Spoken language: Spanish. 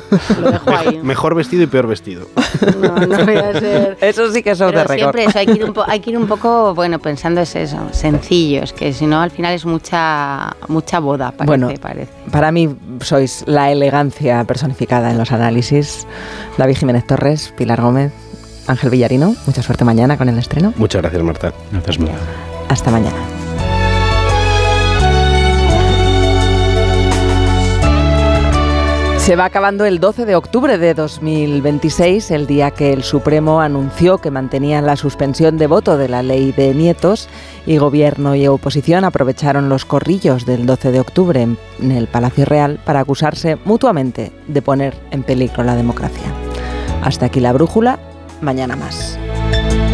Lo dejo ahí. Mejor vestido y peor vestido. No voy a ser... Eso sí que es de rigor. Siempre eso, hay que ir un poco, bueno, pensando es eso, sencillos, que si no al final es mucha boda, parece. Para mí sois la elegancia personificada en los análisis. David Jiménez Torres, Pilar Gómez, Ángel Villarino, mucha suerte mañana con el estreno. Muchas gracias, Marta. Gracias, Marta. Hasta mañana. Se va acabando el 12 de octubre de 2026, el día que el Supremo anunció que mantenían la suspensión de voto de la ley de nietos, y gobierno y oposición aprovecharon los corrillos del 12 de octubre en el Palacio Real para acusarse mutuamente de poner en peligro la democracia. Hasta aquí la brújula, mañana más.